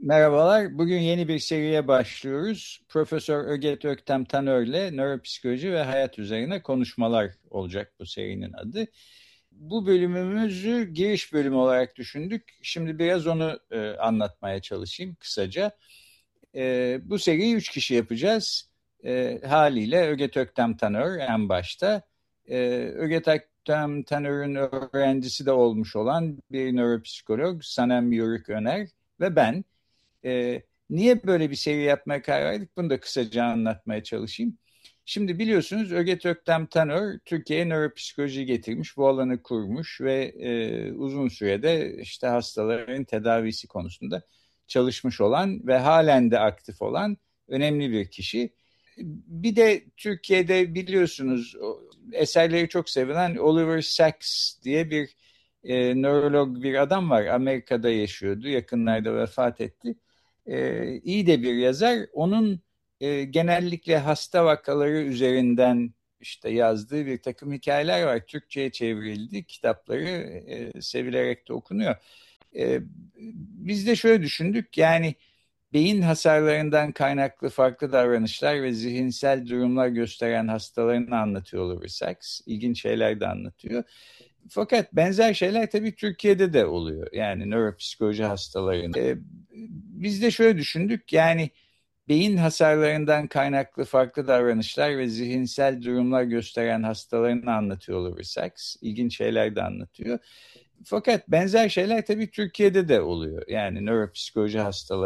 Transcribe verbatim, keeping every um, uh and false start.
Merhabalar. Bugün yeni bir seriye başlıyoruz. Profesör Öget Öktem Tanör'le nöropsikoloji ve hayat üzerine konuşmalar olacak bu serinin adı. Bu bölümümüzü giriş bölümü olarak düşündük. Şimdi biraz onu e, anlatmaya çalışayım kısaca. E, bu seriyi üç kişi yapacağız. E, haliyle Öget Öktem Tanör en başta. E, Öget Öktem Tanör'ün öğrencisi de olmuş olan bir nöropsikolog Sanem Yörük Öner ve ben. Ee, niye böyle bir seri yapmaya karar verdik? Bunu da kısaca anlatmaya çalışayım. Şimdi biliyorsunuz Öget Öktem Tanör Türkiye'ye nöropsikoloji getirmiş, bu alanı kurmuş ve e, uzun sürede işte hastaların tedavisi konusunda çalışmış olan ve halen de aktif olan önemli bir kişi. Bir de Türkiye'de biliyorsunuz eserleri çok sevilen Oliver Sacks diye bir e, nörolog bir adam var. Amerika'da yaşıyordu, yakınlarda vefat etti. E, iyi de bir yazar. Onun e, genellikle hasta vakaları üzerinden işte yazdığı bir takım hikayeler var. Türkçe'ye çevrildi. Kitapları e, sevilerek de okunuyor. E, biz de şöyle düşündük. Yani beyin hasarlarından kaynaklı farklı davranışlar ve zihinsel durumlar gösteren hastalarını anlatıyor Oliver Sacks. İlginç şeyler de anlatıyor. Fakat benzer şeyler tabii Türkiye'de de oluyor. Yani nöropsikoloji hastalarında. Ee, biz de şöyle düşündük. Yani beyin hasarlarından kaynaklı farklı davranışlar ve zihinsel durumlar gösteren hastalarını anlatıyor Oliver Sacks. İlginç şeyler de anlatıyor. Fakat benzer şeyler tabii Türkiye'de de oluyor. Yani nöropsikoloji hastaları